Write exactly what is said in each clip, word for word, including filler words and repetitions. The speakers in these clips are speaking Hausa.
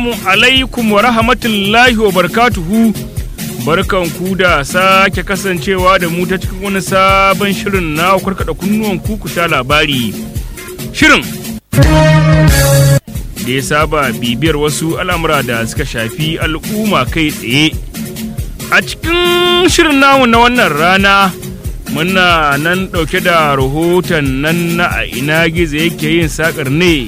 Assalamu alaikum wa rahmatullahi wa barakatuhu. Barkan ku da sake kasancewa da mu ta cikin wani sabon shirin na karkada kunnuwan ku ku sha labari. Shirin da ya saba bibiyar wasu al'amura da suka shafi al'umma kai tsaye. A cikin shirin namu na wannan rana muna nan ɗauke da rahoton nan na a ina gizo yake yin sakar ne.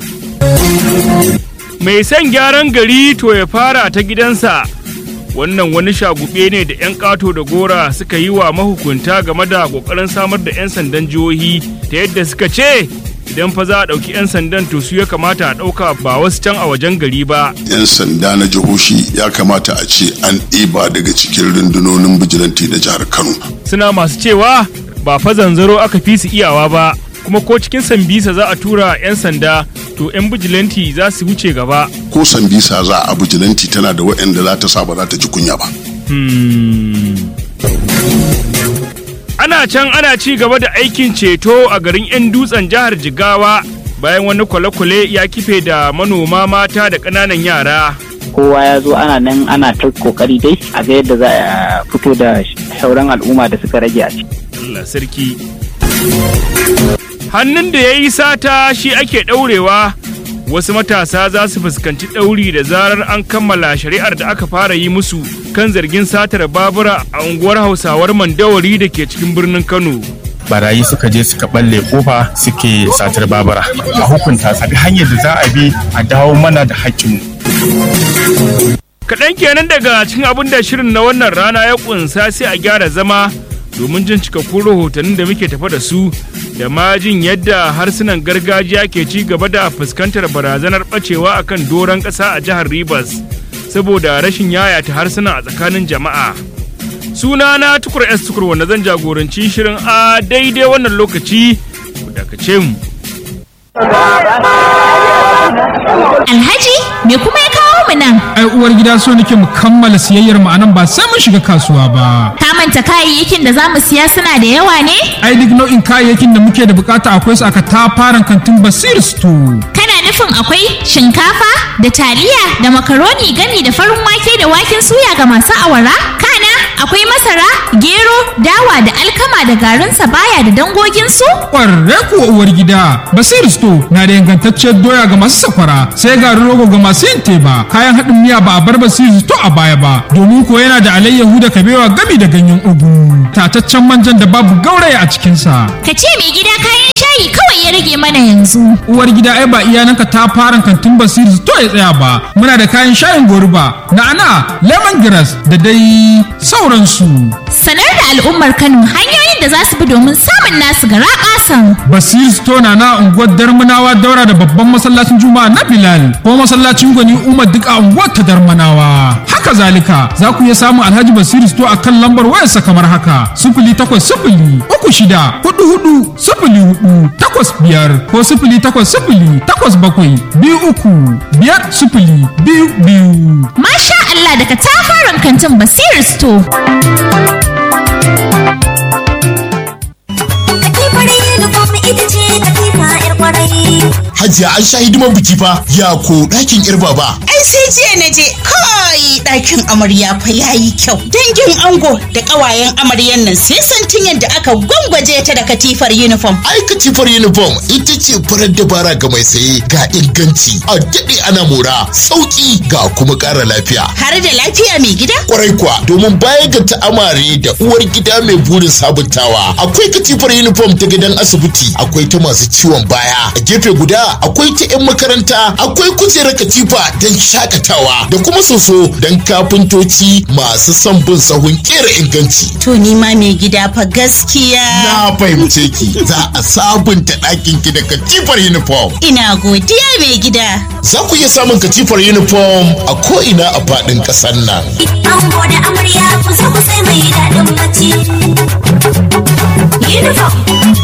Mai son gyaran gari to ya fara ta gidansa. Wannan wani shagube ne da 'yan ƙato da gora suka yi wa mahukunta game da ƙoƙarin samar da 'yan sandan jihohi ta yadda suka ce idan fa za a ɗauki 'yan sandan to su ya kamata a ɗauka ba wasu can a wajen gari ba. 'Yan sanda na jihohi ya kamata a ce an ɗiba daga cikin rundunonin bijilanti na jihar Kano. Suna masu cewa ba fa zanzaro aka fi su iyawa ba, kuma ko cikin sambisa za a tura 'yan sanda to 'yan bijilanti za su wuce gaba. Ko sambisa za a bijilanti tana da waɗanda za ta sa ba za ta ji kunya ba. Hmm. Ana can ana ci gaba da aikin ceto a garin 'yan dutsen jihar Jigawa bayan wani kwale-kwale ya kife da manoma mata da ƙananan yara. Kowa ya zo ana nan ana ta kokari dai a ga yadda za a fito da sauran al'umma da suka rage a ciki. Allah sarki. Hannun da ya yi sata shi ake ɗaurewa. Wasu matasa za su fuskanci ɗauri da zarar an kammala shari'ar da aka fara yi musu kan zargin satar babura a unguwar Hausawar Mandawari da ke cikin birnin Kano. Barayi suka je suka balle kofa suke satar babura. A hukunta su bi hanyar da za a bi a dawo mana da haƙƙinmu. Kaɗan kenan daga cikin abin da shirin na wannan rana ya ƙunsa, sai a gyara zama domin jin cikakkun rahotannin da muke tafa da su da ma jin yadda harsunan gargajiya ke ci gaba da fuskantar barazanar ɓacewa akan doron ƙasa a jihar Rivers saboda rashin yayata harsuna a tsakanin jama'a. Suna na Tukur S Tukur wanda zan jagoranci shirin a daidai wannan lokaci, ku dakace mu. Alhaji, me kuma ya kawo mu nan? Ai uwar gida so nake mu kammala siyayyar mu anan ba sai mun shiga kasuwa ba. Ka manta kayayyakin da zamu siya suna da yawa ne? Ai duk nau'in kayayyakin da muke da bukata akwai su aka tafaran kantin Basir Store. Kana nufin akwai shinkafa da taliya da makaroni gami da farin wake da waken suya ga masu awara? Kana akwai masara, gero, dawa da alkama da garin sabaya da dangogin su? Ƙwarre kuwa uwar gida, Basir Store na da ingantacciyar doya ga masu sakwara, sai garin rogo ga masu yin teba. Kayan haɗin miya ba a bar Basir Store a baya ba, domin ko yana da alayyahu da kabewa gami da ganyen ugu. Tataccen manjan da babu gauraya a cikinsa. Ka ce mai gida kayan shayi kawai ya rage mana yanzu. Uwar gida ai ba iyananka ta fara kantin Basir Store ya tsaya ba. Muna da kayan shayin goruba, na'ana, lemongrass da dai sauransu. Sanar da al'ummar Kano hanyoyin da za su bi domin samun nasu garaɓasan. Basir Store na na unguwar Darmanawa daura da babban masallacin Juma'a na Bilal ko masallacin Gwani Umar duk a unguwar ta Darmanawa. Haka zalika za ku iya samun Alhaji Basir Store a kan lambar wayarsa kamar haka: sifili takwas sifili uku shida hudu hudu sifili hudu takwas biyar ko sifili takwas sifili takwas bakwai biyu uku biyar sifili biyu biyu. Masha Allah, daga tafaran kantin Basir Store. Hajiya an sha hidiman biki fa, ya ko ɗakin yar baba. Ai sai jiya na je kai ɗakin amarya fa yayi kyau. Dangin ango da ƙawayen amaryan nan sai santin yadda aka gwangwaje ta da katifar uniform. Ai katifar uniform ita ce farar dabara ga mai saye, ga inganci a daɗe ana mora, sauƙi ga kuma ƙara lafiya. Har da lafiya mai gida? Kwarai kuwa, domin baya ga ta'amare da uwar gida mai burin sabuntawa, akwai katifar uniform ta gidan asibiti, akwai ta masu ciwon baya, a gefe guda akwai ta 'yan makaranta, akwai kujerar katifa don shakatawa da kuma soso don kafintoci masu son bin sahun kera inganci. To ni ma mai gida fa gaskiya. Na fahimce ki, za a sabunta ɗakin ki da katifar uniform. Ina godiya mai gida. Za ku iya samun katifar uniform a ko'ina a faɗin ƙasar nan. Ango da amarya ku zo ku sai mai daɗin bacci. Uniform.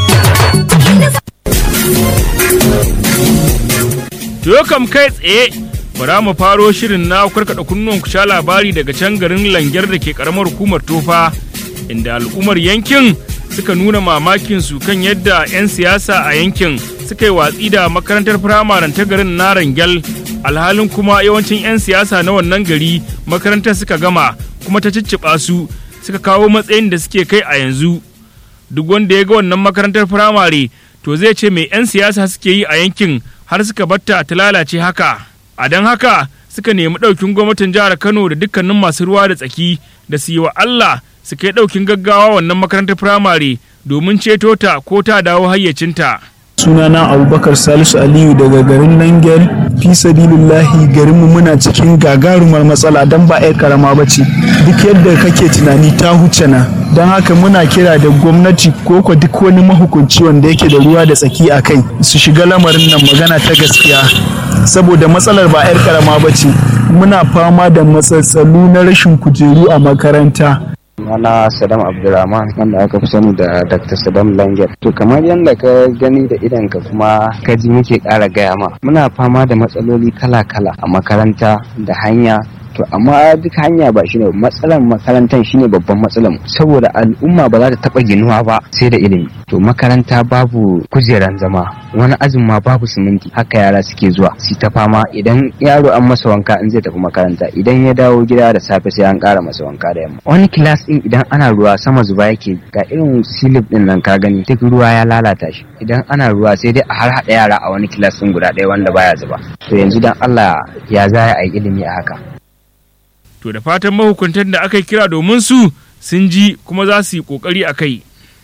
To kam kai tsaye bara mu faro shirin na karkada kunnuwan ku sha labari daga can garin Langyar da ke karamar hukumar Tofa, inda al'ummar yankin suka nuna mamakinsu kan yadda 'yan siyasa a yankin suka yi watsi da makarantar firamaren ta garin Narangel, alhalin kuma yawancin 'yan siyasa na wannan gari makarantar suka gama kuma ta cicciɓa su suka kawo matsayin da suke kai a yanzu. Duk wanda ya ga wannan makarantar firamare to zai ce mai 'yan siyasa suke yi a yankin har suka batta ta lalace haka. A don haka suka nemi ɗaukin gwamnatin jihar Kano da dukkanin masu ruwa da tsaki da su yi wa Allah su kai ɗaukin gaggawa wannan makarantar firamare domin ceto ta ko ta dawo hayyacinta. Sunana Abubakar Salisu Aliyu daga garin Nangel. Fi sabilillahi garinmu muna cikin gagarumar matsala don ba ai karama bace. Duk yadda kake tunani ta huce na. Don haka muna kira da gwamnati ko ko duk wani mahukunci wanda yake da ruwa da tsaki a kai su shiga lamarin nan magana ta gaskiya. Saboda matsalar ba ai karama bace. Muna fama da matsatsalu na rashin kujeru a makaranta. Ana Saddam Abdulrahman wanda aka fi sani da Doctor Saddam Langer. To kamar yadda ka gani da idan ka kuma ka ji muke ƙara gaya ma, muna fama da matsaloli kala-kala a makaranta da hanya. To amma duk hanya ba shine matsalan makarantar shine babban matsalan, saboda al'umma ba za ta taba ginuwa ba sai da ilimi. To makaranta babu kujeran zama, wani azumi ma babu siminti, haka yara suke zuwa su ta fama. Idan yaro an masa wanka in zai tafi makaranta, idan ya dawo gida da safe sai an ƙara masa wanka da yamma. Wani kilas din idan ana ruwa sama zuba yake, ga irin silip din nan ka gani duk ruwa ya lalata shi. Idan ana ruwa sai dai a har haɗa yara a wani kilas din guda ɗaya wanda baya zuba. To yanzu dan Allah ya za a yi ilimi a haka. To da fatan mahukuntan da aka kira domin su sun ji kuma za su yi ƙoƙari a kai.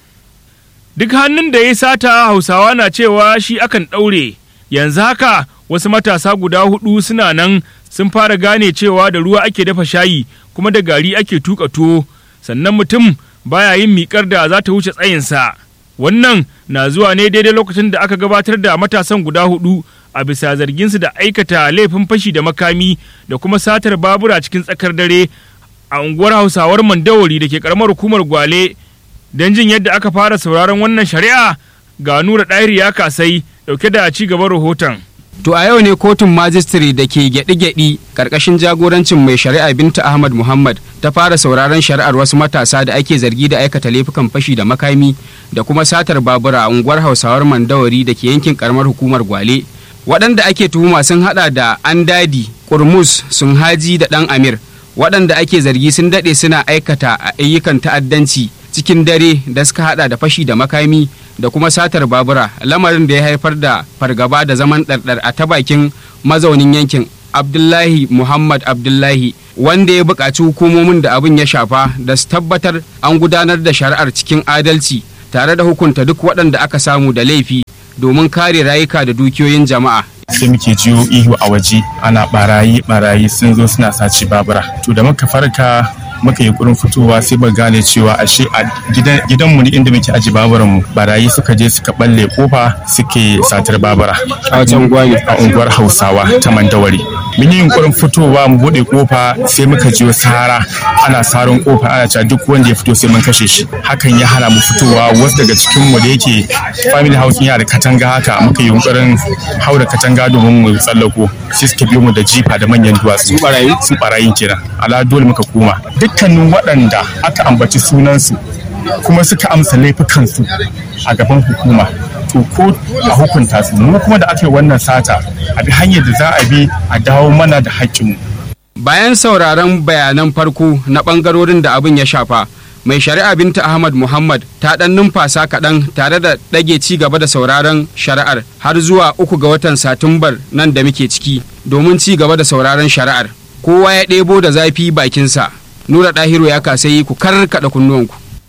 Duk hannun da ya sata Hausawa na cewa shi akan ɗaure, yanzu haka wasu matasa guda hudu suna nan sun fara gane cewa da ruwa ake dafa shayi kuma da gari ake tuka tuwo, sannan mutum baya yin miƙar da za ta wuce tsayinsa. Wannan na zuwa ne daidai lokacin da aka gabatar da matasan guda hudu a bisa zarginsu da aikata laifin fashi da makami da kuma satar babura cikin tsakar dare a unguwar Hausawar Mandawari da ke karamar hukumar Gwale. Don jin yadda aka fara sauraron wannan shari'a ga Nura Ɗahiri ya kasai dauke da ci gaban rahoton. To a yau ne kotun majistare da ke gyaɗi-gyaɗi ƙarƙashin jagorancin mai shari'a Binta Ahmad Muhammad ta fara sauraron shari'ar wasu matasa da ake zargi da aikata laifukan fashi da makami da kuma satar babura a unguwar Hausawar Mandawari da ke yankin karamar hukumar Gwale. Waɗanda ake tuhuma sun haɗa da Andadi, Kurmus, Sunhaji da Ɗan Amir, waɗanda ake zargi sun daɗe suna aikata ayyukan ta'addanci cikin dare da suka haɗa da fashi da makami da kuma satar babura, lamarin da ya haifar da fargaba da zaman ɗarɗar a ta bakin mazaunin yankin Abdullahi Muhammad Abdullahi, wanda ya buƙaci hukumomin da abin ya shafa da su tabbatar an gudanar da shari'ar cikin adalci tare da hukunta duk waɗanda aka samu da laifi domin kare rayuka da dukiyoyin jama'a. Sai muke jiyo ihu a waje ana barayi barayi sun zo suna sace babura. To da muka farka muka yi kurin fitowa sai ba gane cewa ashe a gidanmu ne inda muke aji baburan mu barayi suka je suka balle kofa suke satar babura a wajen gwani a unguwar Hausawa ta Mandawari. Mun yi yunkurin fitowa mu bude kofa sai muka jiyo sara ana saron kofa ana cewa duk wanda ya fito sai mun kashe shi. Hakan ya hana mu fitowa, wasu daga cikin mu da yake family house yana da katanga haka muka yi yunkurin haura katanga domin mu tsallako sai suka biyo mu da jifa da manyan duwatsu. Su barayi su barayin kenan. Ala dole muka koma. Dukkanin waɗanda aka ambaci sunansu kuma suka amsa laifukansu a gaban hukuma to ko a hukunta su, mu kuma da aka yi wannan sata a bi hanyar da za a bi a dawo mana da haƙƙinmu. Bayan sauraron bayanan farko na ɓangarorin da abin ya shafa, mai shari'a Binta Ahmad Muhammad ta ɗan numfasa kaɗan tare da ɗage ci gaba da sauraron shari'ar har zuwa uku ga watan Satumbar nan da muke ciki domin ci gaba da sauraron shari'ar. Kowa ya ɗebo da zafi bakinsa. Nura Ɗahiru ya kasai ku karkaɗa kunnuwanku.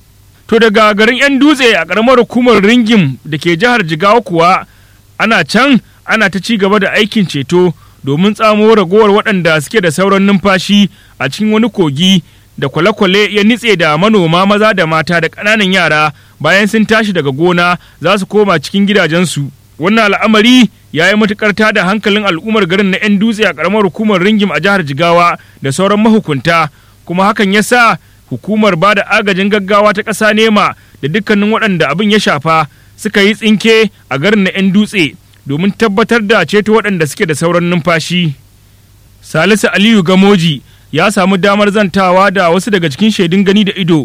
To daga garin 'yan dutse a ƙaramar hukumar Ringim da ke jihar Jigawa kuwa ana can ana ta ci gaba da aikin ceto domin tsamo ragowar waɗanda suke da sauran numfashi a cikin wani kogi da kwale-kwale ya nitse da manoma maza da mata da ƙananan yara bayan sun tashi daga gona za su koma cikin gidajensu. Wannan al'amari ya yi matuƙar tada hankalin al'ummar garin na 'yan dutse a ƙaramar hukumar Ringim a jihar Jigawa da sauran mahukunta, kuma hakan ya sa hukumar ba da agajin gaggawa ta ƙasa nema da dukkanin waɗanda abin ya shafa suka yi tsinke a garin na 'yan dutse domin tabbatar da ceto waɗanda suke da sauran numfashi. Salisu Aliyu Gamoji ya samu damar zantawa da wasu daga cikin shaidun gani da ido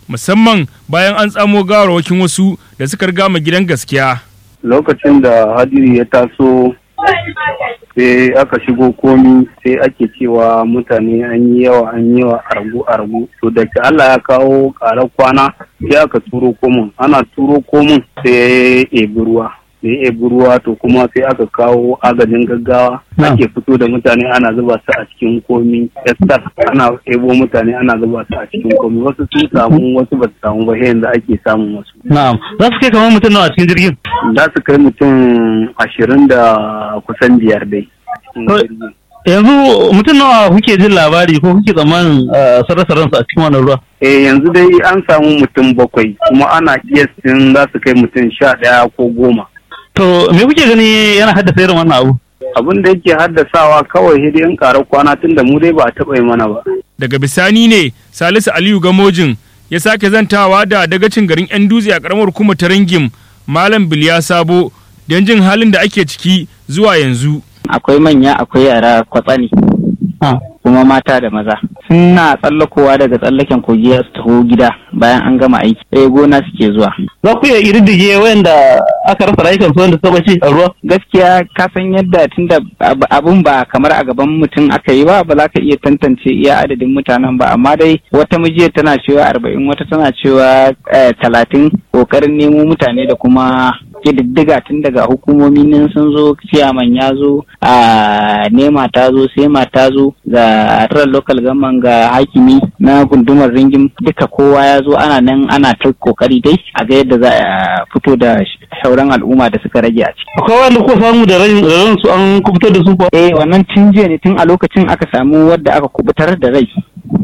musamman bayan an tsamo gawarwakin wasu da suka riga mu gidan gaskiya. Lokacin da hadiri ya taso sai aka shigo komi sai ake cewa mutane an yi yawa an yi yawa argu argu to da ke Allah ya kawo ƙarar kwana sai aka turo komun ana turo komun sai ya ebi ruwa sai ya ebi ruwa to kuma sai aka kawo agajin gaggawa ake fito da mutane ana zuba su a cikin komi estar ana ebo mutane ana zuba su a cikin komi wasu sun samu wasu ba su samu ba yanzu ake samun wasu. Na'am, za su kai kamar mutum nawa cikin jirgin? Za su kai mutum ashirin da kusan biyar dai. Yanzu mutum nawa kuke jin labari ko kuke tsammanin sarrafa a cikin wannan ruwa? Eh yanzu dai an samu mutum bakwai kuma ana kiyasin za su kai mutum sha ɗaya ko goma. To me kuke gani yana haddasa irin wannan abu? Abin da yake haddasawa kawai hidiyan ƙarar kwana tun da mu dai ba a taɓa yi mana ba. Daga bisani ne Salisu Aliyu Gamojin ya sake zantawa da dagacin garin 'yan dutse a ƙaramar hukumar ta Ringim Malam Biliya Sabo don jin halin da ake ciki zuwa yanzu. Akwai manya akwai yara kwatsani kuma mata da maza suna tsallakowa daga tsallaken kogi su taho gida bayan an gama aiki sai gona suke zuwa. Za ku iya irdige wayanda aka rasa rayukan su wanda suka bace a ruwa? Gaskiya ka san yadda tunda abun ba kamar a gaban mutum aka yi ba ba za ka iya tantance iya adadin mutanen ba amma dai wata mijiyar tana cewa arba'in wata tana cewa talatin kokarin nemo mutane da kuma ƙididdiga tun daga hukumomi nan sun zo ciyaman ya zo a nema ta zo sema ta zo ga ran local government ga hakimi na gundumar Ringim duka kowa ya zo ana nan ana ta kokari dai a ga yadda za a fito da sauran al'umma da suka rage a ciki. Akwai wanda ko samu da ran su an kubutar da su ko? Eh wannan tun jiya ne tun a lokacin aka samu wadda aka kubutar da rai.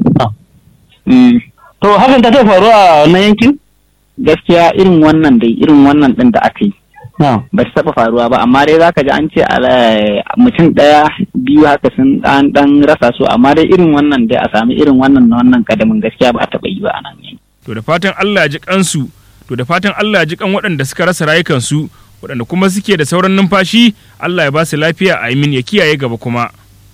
To hakan ta ta faru a wannan yankin? Gaskiya irin wannan dai irin wannan din da aka yi ba ta taba faruwa ba amma dai zaka ji an ce mutum daya biyu haka sun dan dan rasa su amma dai irin wannan dai a sami irin wannan na wannan kadamin gaskiya ba a taba yi ba a nan yanki. To da fatan Allah ya ji kansu to da fatan Allah ya ji kan waɗanda suka rasa rayukansu waɗanda kuma suke da sauran numfashi Allah ya ba su lafiya amin ya kiyaye gaba kuma.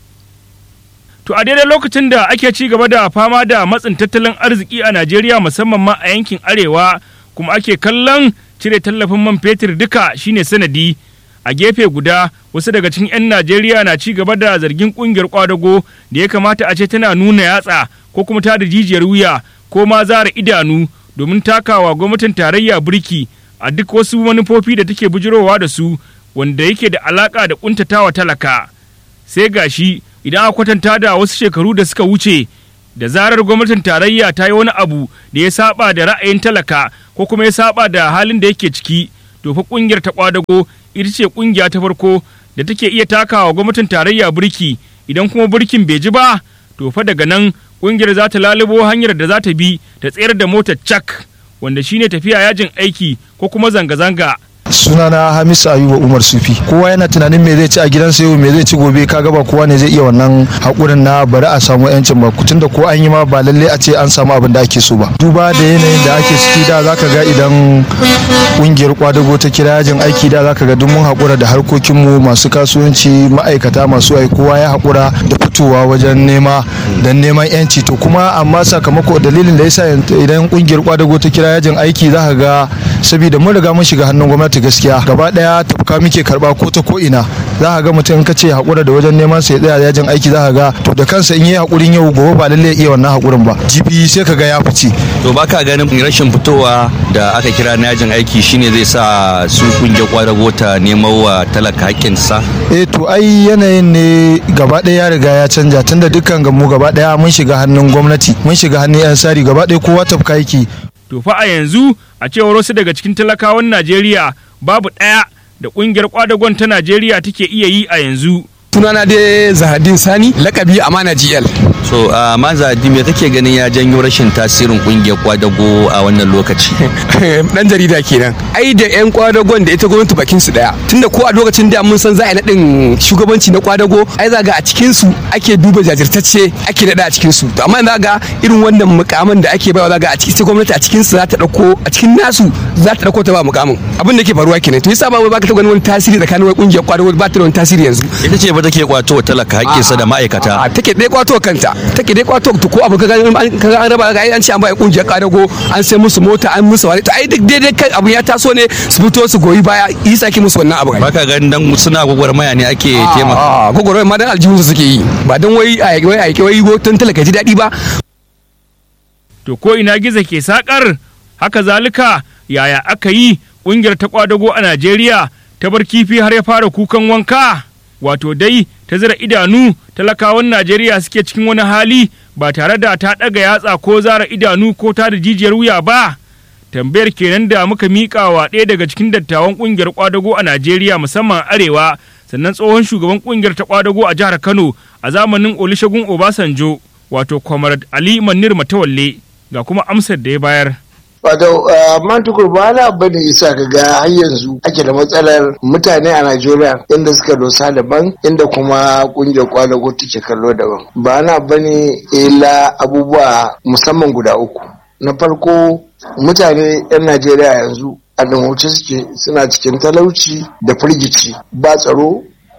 To a daidai lokacin da ake ci gaba da fama da matsin tattalin arziki a Najeriya musamman ma a yankin arewa kuma ake kallon cire tallafin man fetur duka shine sanadi a gefe guda wasu daga cikin 'yan Najeriya na ci gaba da zargin kungiyar kwadago da ya kamata a ce tana nuna yatsa ko kuma ta da jijiyar wuya ko ma zara idanu domin takawa gwamnatin tarayya burki a duk wasu manufofi da take bujirowa da su wanda yake da alaka da kuntatawa talaka sai gashi idan aka kwatanta da wasu shekaru da suka wuce da zarar gwamnatin tarayya ta yi wani abu da ya saba da ra'ayin talaka ko kuma ya saba da halin da yake ciki to fa kungiyar ta kwadago ita ce kungiya ta farko da take iya takawa gwamnatin tarayya burki idan kuma burkin bai ji ba to fa daga nan kungiyar za ta lalubo hanyar da za ta bi ta tsayar da motar cak wanda shine tafiya yajin aiki ko kuma zanga-zanga. Sunana Hamisu Ayuba Umar Sufi. Kowa yana tunanin me zai ci a gidansa yau me zai ci gobe kaga ba kowa ne zai iya wannan hakurin na bari a samu yancin ba tunda ko an yi ma ba lalle a ce an samu abin da ake so ba. Duba da yanayin da ake ciki da zaka ga idan kungiyar kwadago ta kira yajin aiki da zaka ga duk mun hakura da harkokin mu masu kasuwanci ma'aikata masu ai kowa ya hakura da fitowa wajen nema dan neman yanci to kuma amma sakamako dalilin da yasa idan kungiyar kwadago ta kira yajin aiki zaka ga saboda mun riga mun shiga hannun gwamnati gaskiya gaba daya tafka muke karba ko ta ko ina za ka ga mutum ka ce hakura da wajen neman sai tsaya yajin aiki za ka ga to da kansa in yi hakurin yau gobe ba lalle iya wannan hakurin ba jibi sai ka ga ya fice to baka ganin rashin fitowa da aka kira na yajin aiki shine zai sa su kungiyar kwadago ta neman wa talaka hakkinsa eh to ai yanayin ne gaba daya ya riga ya canja tunda dukkan gamu gaba daya mun shiga hannun gwamnati mun shiga hannun yan sari gaba daya kowa tafka yake to fa a yanzu a cewar wasu daga cikin talakawan Najeriya babu ɗaya da ƙungiyar kwadagon ta Najeriya take iya yi a yanzu. Sunana dai Zahadin Sani, lakabi Amana G L. So, uh, ma Zahadin me kake ganin ya janyo rashin tasirin ƙungiyar kwadago a wannan lokaci? Dan jarida kenan. Ai da ƴan kwadagon da ita gwamnati bakin su daya. Tunda ko a lokacin da mun san za a naɗin shugabanci na kwadago, ai za ga a cikin su ake duba jajirtacce ake naɗa a cikin su. To amma za ga irin wannan mukamin da ake bayarwa za ga a cikin gwamnati a cikin su za ta dauko a cikin nasu za ta dauko ta ba mukamin. Abin da ke faruwa kenan. To yasa ba ba ka ta ganin wani tasiri tsakanin ƙungiyar kwadago ba ta da wani tasiri yanzu. Ita ce ba take kwato talaka haƙƙinsa da ma'aikata. A take dai kwato kanta take dai kwato to ko abu kaga kaga an raba ga an ce an ba kungiyar kadago an sai musu mota an musu wani to ai duk daidai kan abu ya taso ne su fito su goyi baya yi saki musu wannan abu. Baka ganin dan suna gwagwarmaya ne ake taimaka. Gwagwarmaya ma dan aljihun su suke yi ba dan wai a wai a wai gotan talaka ji daɗi ba. To ko ina gizo ke sakar haka zalika yaya aka yi ƙungiyar ta kwadago a Najeriya ta bar kifi har ya fara kukan wanka wato dai ta zira idanu talakawan Najeriya suke cikin wani hali ba tare da ta ɗaga yatsa ko zara idanu ko ta da jijiyar wuya ba. Tambayar kenan da muka miƙa wa ɗaya daga cikin dattawan ƙungiyar kwadago a Najeriya musamman arewa sannan tsohon shugaban ƙungiyar ta kwadago a jihar Kano a zamanin Olusegun Obasanjo wato Comrade Ali Manir Matawalle ga kuma amsar da ya bayar. Wato mantukur ba na abu da isa ka ga har yanzu ake da matsalar mutane a Najeriya inda suka dosa daban inda kuma kungiyar kwadago take kallo daban. Ba na bane illa abubuwa musamman guda uku. Na farko mutane 'yan Najeriya yanzu a damauce suke suna cikin talauci da firgici ba tsaro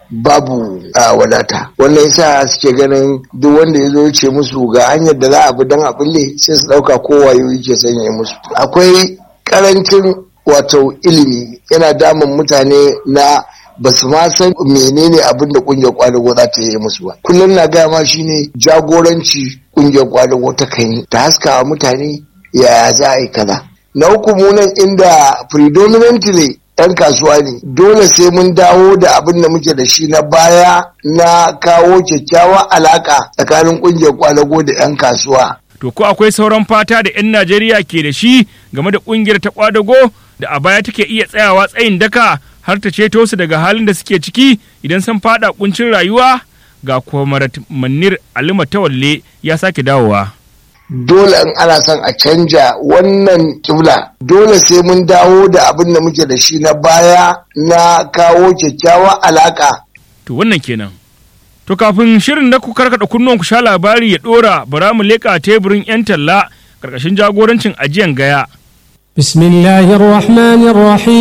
babu a wadata wannan yasa suke ganin duk wanda ya zo ce musu ga hanyar da za a bi don a bulle sai su dauka kowa yake sanya musu akwai karancin wato ilimi yana damun mutane na ba su ma san menene abin da kungiyar kwadago za ta yi musu ba kullum na gaya ma shine jagoranci kungiyar kwadago ta kan ta haskawa mutane yaya za a yi kaza na uku munan inda predominantly 'yan kasuwa ne dole sai mun dawo da abin da muke da shi na baya na kawo kyakkyawar alaka tsakanin kungiyar kwadago da 'yan kasuwa. To ko akwai sauran fata da 'yan Najeriya ke da shi game da kungiyar ta kwadago da a baya take iya tsayawa tsayin daka har ta ceto su daga halin da suke ciki idan sun fada kuncin rayuwa ga Comrade Manir Ali Matawalle ya sake dawowa. Dole in ana son a canja wannan kibla dole sai mun dawo da abin da muke da shi na baya na kawo kyakkyawar alaka. To wannan kenan. To kafin shirin da ku karkada kunnuwan ku sha labari ya dora bara mu leka teburin yan talla karkashin jagorancin ajiyan gaya. Bismillahir Rahmanir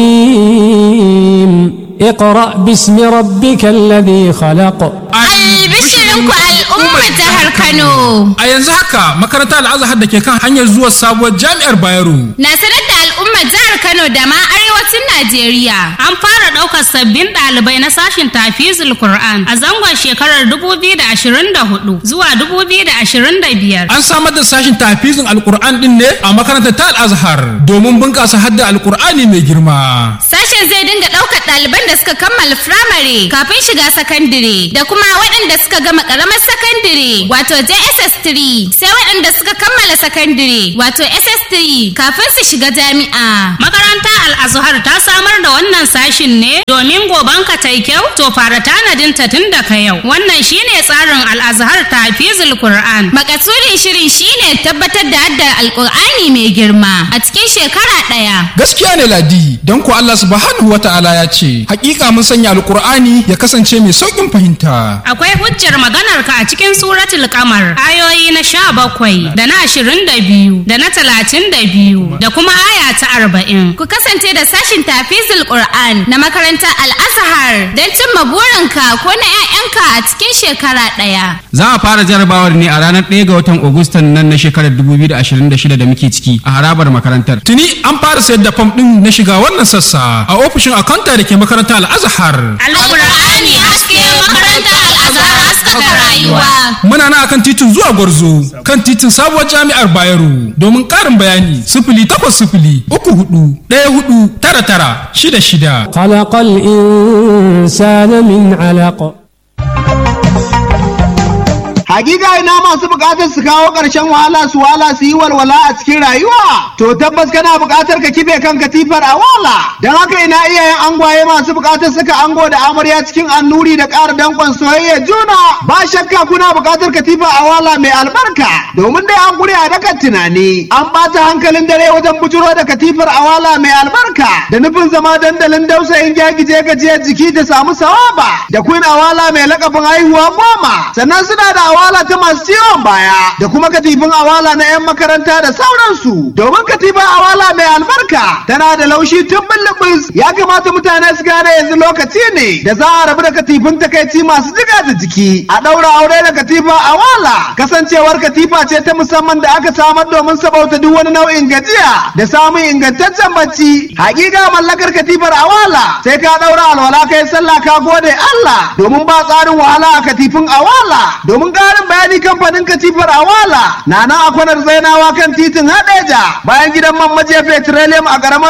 Rahim. Iqra bismi rabbikal ladhi khalaq. Albishirinku al'ummar jihar Kano. A yanzu haka makarantar Al-Azhar da ke kan hanyar zuwa sabuwar jami'ar Bayero. Na sanar da al'ummar jihar Kano da ma arewacin Najeriya. An fara ɗaukar sabbin ɗalibai na sashin tafizul Qur'an a zangon shekarar dubu biyu da ashirin da hudu zuwa dubu biyu da ashirin da biyar. An samar da sashin tafizin Al-Qur'an din ne a makarantar ta Al-Azhar domin bunƙasa hadda Al-Qur'ani mai girma. Sashen zai dinga ɗaukar ɗaliban da suka kammala firamare kafin shiga sakandire da kuma waɗanda suka gama ƙaramar sakandire wato J S S three sai waɗanda suka kammala sakandire wato S S three kafin su shiga jami'a. Makaranta Al-Azhar ta samar da wannan sashin ne domin goban ka tai kyau to fara tanadin ta tun daga yau. Wannan shine tsarin Al-Azhar Tafizul Qur'an. Makasudin shirin shine tabbatar da haddar Al-Qur'ani mai girma a cikin shekara ɗaya. Gaskiya ne Ladi don ko Allah subhanahu wata'ala ya ce hakika mun sanya Al-Qur'ani ya kasance mai saukin fahimta. Akwai hujjar maganar ka a cikin suratul Qamar ayoyi na sha bakwai da na ashirin da biyu da na talatin da biyu da kuma aya ta arba'in. Ku kasance da sashin tafizul Qur'an na makarantar Al-Azhar don cimma burinka ko na 'ya'yanka a cikin shekara ɗaya. Za a fara jarabawar ne a ranar ɗaya ga watan Agustan nan na shekarar dubu biyu da ashirin da shida da muke ciki a harabar makarantar. Tuni an fara sayar da fam ɗin na shiga wannan sassa a ofishin akanta da ke makarantar Al-Azhar. Al-Qur'ani haske makarantar Al-Azhar haskaka rayuwa. Muna na akan titin zuwa Gwarzo kan titin sabuwar jami'ar Bayero domin ƙarin bayani sifili takwas sifili uku hudu ɗaya hudu tara tara shida shida. Khalaqal insana min alaq. Hakika ina masu bukatar su kawo ƙarshen wahala su wala su yi walwala a cikin rayuwa. To tabbas kana bukatar ka kife kan katifar a wala. Don haka ina iyayen angwaye masu bukatar suka ango da amarya cikin annuri da ƙara dankon soyayya juna. Ba shakka kuna bukatar katifa a wala mai albarka. Domin dai an gure a dakan tunani. An ɓata hankalin dare wajen bujuro da katifar a wala mai albarka. Da nufin zama dandalin dausayin gyagije gajiyar jiki da samu sawaba. Da kun awala mai lakabin haihuwa goma. Sannan suna da awala awala ta masu ciwon baya da kuma katifin awala na 'yan makaranta da sauransu. Domin katifin awala mai albarka tana da laushi tun bulubus, ya kamata mutane su gane yanzu lokaci ne da za a rabu da katifin takaici masu jiga da jiki a ɗaura aure da katifa awala. Kasancewar katifa ce ta musamman da aka samar domin sabauta duk wani nau'in gajiya da samun ingantaccen bacci. Hakika mallakar katifar awala sai ka ɗaura alwala kai sallah ka gode Allah, domin ba tsarin wahala a katifin awala. Domin ƙarin bayani kamfanin katifar awala na nan a kwanar zainawa kan titin Hadeja bayan gidan man majiya petroleum a ƙaramar